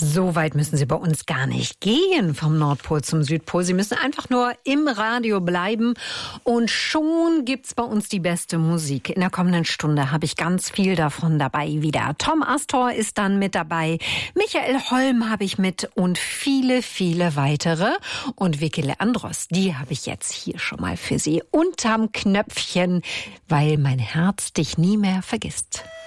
So weit müssen Sie bei uns gar nicht gehen, vom Nordpol zum Südpol. Sie müssen einfach nur im Radio bleiben und schon gibt's bei uns die beste Musik. In der kommenden Stunde habe ich ganz viel davon dabei wieder. Tom Astor ist dann mit dabei, Michael Holm habe ich mit und viele, viele weitere. Und Vicky Leandros, die habe ich jetzt hier schon mal für Sie unterm Knöpfchen, weil mein Herz dich nie mehr vergisst.